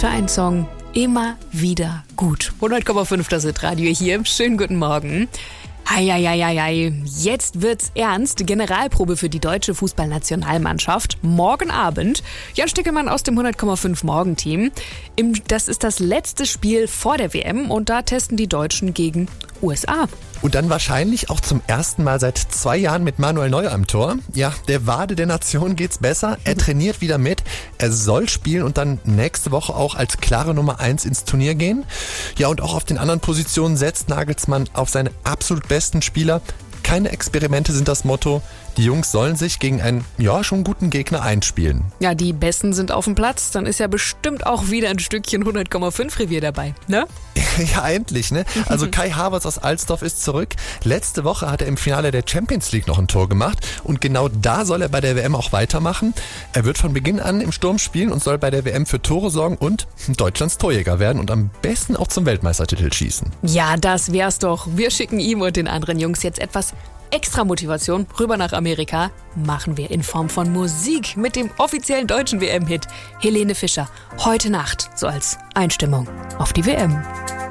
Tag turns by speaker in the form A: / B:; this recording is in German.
A: für ein Song? Immer wieder gut. 100,5 das Radio hier. Schönen guten Morgen. Heieieiei, jetzt wird's ernst. Generalprobe für die deutsche Fußballnationalmannschaft. Morgen Abend. Jan Stickelmann aus dem 100,5 Morgenteam. Das ist das letzte Spiel vor der WM und da testen die Deutschen gegen USA.
B: Und dann wahrscheinlich auch zum ersten Mal seit 2 Jahren mit Manuel Neuer am Tor. Ja, der Wade der Nation geht's besser. Er trainiert wieder mit. Er soll spielen und dann nächste Woche auch als klare Nummer 1 ins Turnier gehen. Ja, und auch auf den anderen Positionen setzt Nagelsmann auf seine absolut besten Spieler. Keine Experimente sind das Motto. Die Jungs sollen sich gegen einen, schon guten Gegner einspielen.
A: Ja, die Besten sind auf dem Platz. Dann ist ja bestimmt auch wieder ein Stückchen 100,5 Revier dabei, ne?
B: Ja, endlich, ne? Also Kai Havertz aus Alsdorf ist zurück. Letzte Woche hat er im Finale der Champions League noch ein Tor gemacht und genau da soll er bei der WM auch weitermachen. Er wird von Beginn an im Sturm spielen und soll bei der WM für Tore sorgen und Deutschlands Torjäger werden und am besten auch zum Weltmeistertitel schießen.
A: Ja, das wär's doch. Wir schicken ihm und den anderen Jungs jetzt etwas extra Motivation rüber nach Amerika. Machen wir in Form von Musik mit dem offiziellen deutschen WM-Hit Helene Fischer. Heute Nacht, so als Einstimmung auf die WM.